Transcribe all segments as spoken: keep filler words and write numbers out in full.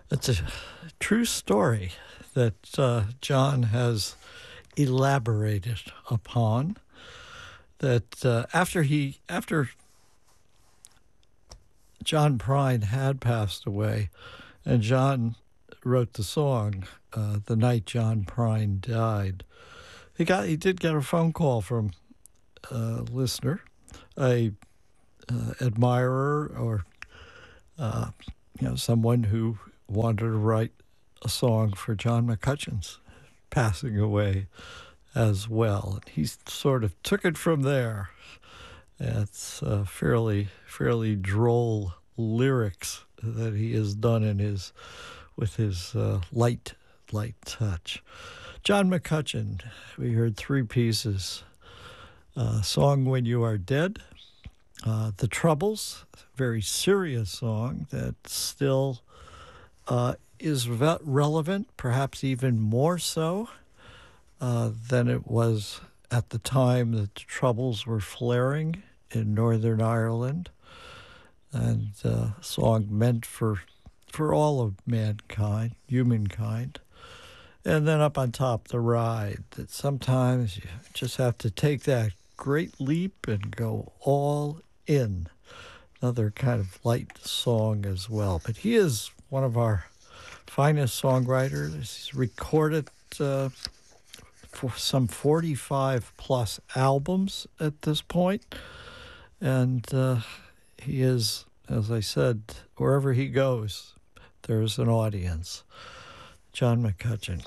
It's a true story that uh, John has elaborated upon. That uh, after he, after John Prine had passed away, and John wrote the song uh, "The Night John Prine Died," he got he did get a phone call from a listener, a uh, admirer, or uh, you know someone who wanted to write a song for John McCutcheon's passing away as well. And he sort of took it from there. It's uh, fairly fairly droll lyrics that he has done in his with his uh, light light touch. John McCutcheon, we heard three pieces. Uh, song "When You Are Dead," uh, "The Troubles," very serious song that still uh, is ve- relevant, perhaps even more so uh, than it was at the time that the Troubles were flaring in Northern Ireland, and uh, a song meant for for all of mankind, humankind. And then up on top, "The Ride," that sometimes you just have to take that great leap and go all in. Another kind of light song as well. But he is one of our finest songwriters. He's recorded uh, for some forty-five plus albums at this point. And uh, he is, as I said, wherever he goes, there's an audience. John McCutcheon.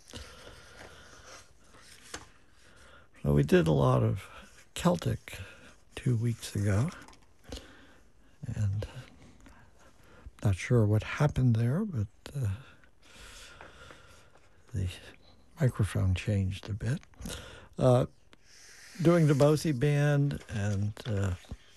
Well, we did a lot of Celtic two weeks ago, and not sure what happened there, but uh, the microphone changed a bit. Uh, doing the Bosie Band and uh,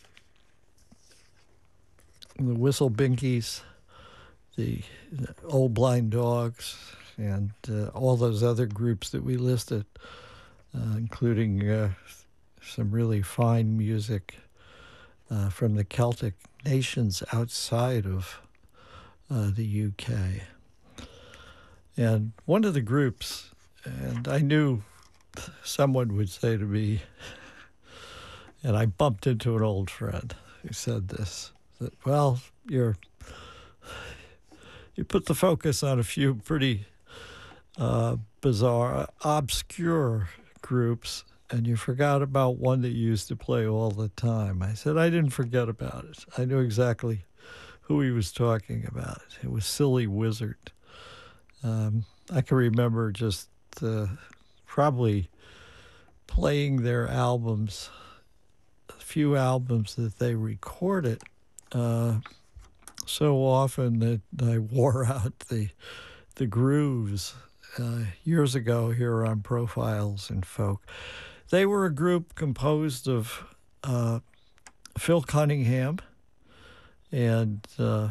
the Whistle Binkies, the, the Old Blind Dogs, and uh, all those other groups that we listed, uh, including uh, some really fine music uh, from the Celtic nations outside of uh, the U K. And one of the groups, and I knew someone would say to me, and I bumped into an old friend who said this, that, well, you're, you put the focus on a few pretty uh, bizarre, obscure groups, and you forgot about one that you used to play all the time. I said, I didn't forget about it. I knew exactly who he was talking about. It was Silly Wizard. Um, I can remember just uh, probably playing their albums, a few albums that they recorded uh, so often that I wore out the the grooves uh, years ago here on Profiles in Folk. They were a group composed of uh, Phil Cunningham and uh,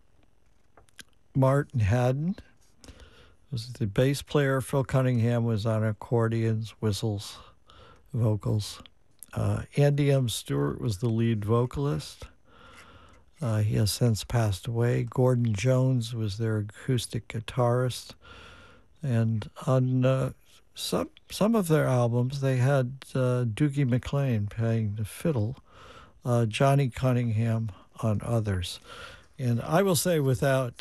Martin Haddon was the bass player. Phil Cunningham was on accordions, whistles, vocals. Uh, Andy M. Stewart was the lead vocalist. Uh, he has since passed away. Gordon Jones was their acoustic guitarist. And on uh, some some of their albums, they had uh, Doogie McLean playing the fiddle, uh, Johnny Cunningham on others. And I will say without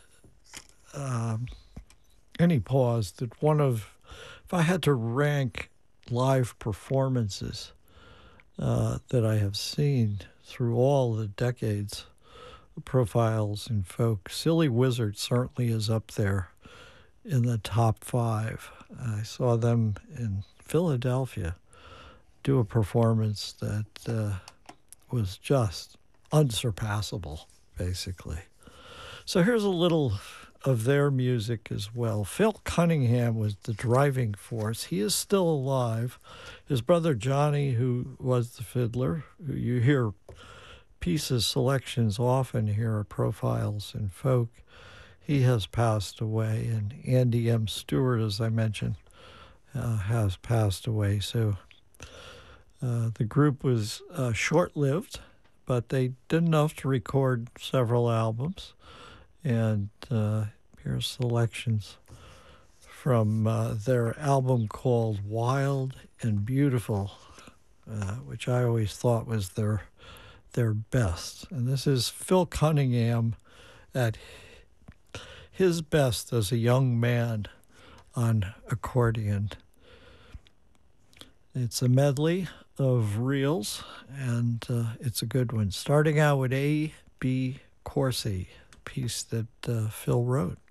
um, any pause that one of, if I had to rank live performances uh, that I have seen through all the decades of Profiles in Folk, Silly Wizard certainly is up there in the top five. I saw them in Philadelphia do a performance that uh, was just unsurpassable, basically. So here's a little of their music as well. Phil Cunningham was the driving force. He is still alive. His brother Johnny, who was the fiddler, who you hear pieces, selections often here at Profiles in Folk, he has passed away. And Andy M. Stewart, as I mentioned, uh, has passed away. So uh, the group was uh, short-lived, but they did enough to record several albums. And uh, Here's selections from uh, their album called Wild and Beautiful, uh, which I always thought was their their best. And this is Phil Cunningham at his best as a young man on accordion. It's a medley of reels, and uh, it's a good one. Starting out with A B. Corsi, a piece that uh, Phil wrote.